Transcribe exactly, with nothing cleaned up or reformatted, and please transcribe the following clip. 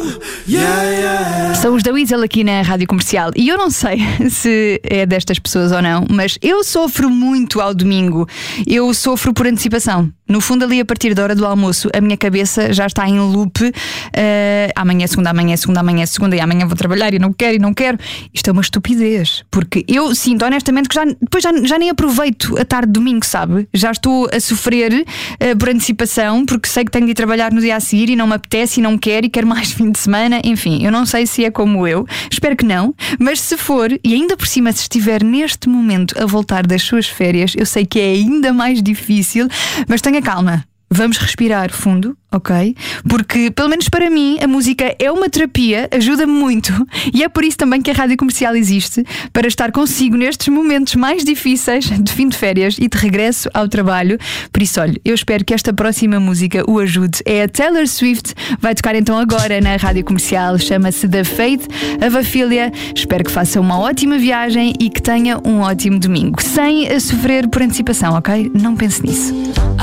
Yeah, yeah. São os da Weasel aqui na Rádio Comercial. E eu não sei se é destas pessoas ou não, mas eu sofro muito ao domingo. Eu sofro por antecipação. No fundo, ali a partir da hora do almoço, a minha cabeça já está em loop. uh, Amanhã é segunda, amanhã é segunda, amanhã é segunda, e amanhã vou trabalhar e não quero e não quero. Isto é uma estupidez, porque eu sinto honestamente que já, depois já, já nem aproveito a tarde de domingo, sabe? Já estou a sofrer uh, por antecipação, porque sei que tenho de ir trabalhar no dia a seguir e não me apetece e não quero e quero mais fim de semana. Enfim, eu não sei se é como eu, espero que não, mas se for, e ainda por cima se estiver neste momento a voltar das suas férias, eu sei que é ainda mais difícil, mas tenha calma. Vamos respirar fundo, ok? Porque, pelo menos para mim, a música é uma terapia, ajuda-me muito. E é por isso também que a Rádio Comercial existe, para estar consigo nestes momentos mais difíceis de fim de férias e de regresso ao trabalho. Por isso, olha, eu espero que esta próxima música o ajude. É a Taylor Swift, vai tocar então agora na Rádio Comercial. Chama-se The Fate of Ophelia. Espero que faça uma ótima viagem e que tenha um ótimo domingo, sem sofrer por antecipação, ok? Não pense nisso.